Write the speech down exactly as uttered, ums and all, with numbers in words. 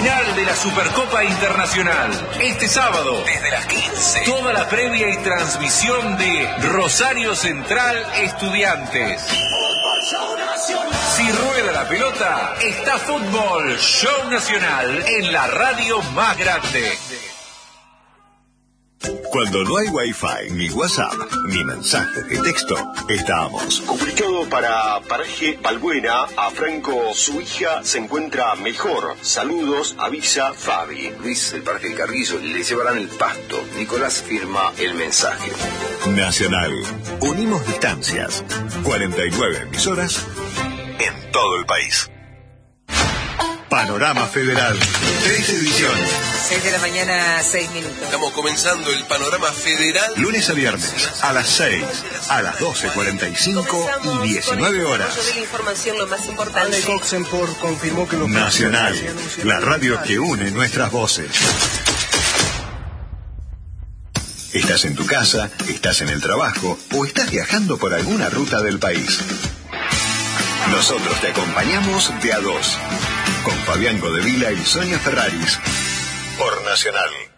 Final de la Supercopa Internacional. Este sábado, desde las quince. Toda la previa y transmisión de Rosario Central Estudiantes. Si rueda la pelota, está Fútbol Show Nacional en la radio más grande. Cuando no hay Wi-Fi, ni WhatsApp, ni mensajes de texto, estamos. Comunicado para Paraje Balbuena, a Franco, su hija se encuentra mejor. Saludos, avisa Fabi. Luis, el Parque del Carrizo, le llevarán el pasto. Nicolás firma el mensaje. Nacional. Unimos distancias. cuarenta y nueve emisoras en todo el país. Panorama Federal. Tres ediciones. seis de la mañana, seis minutos. Estamos comenzando el Panorama Federal. Lunes a viernes, a las seis, a las doce cuarenta y cinco y diecinueve horas. De la información, lo más importante. confirmó que los Nacional, la radio que une nuestras voces. ¿Estás en tu casa, estás en el trabajo o estás viajando por alguna ruta del país? Nosotros te acompañamos de a dos, con Fabián Godevila y Sonia Ferraris, por Nacional.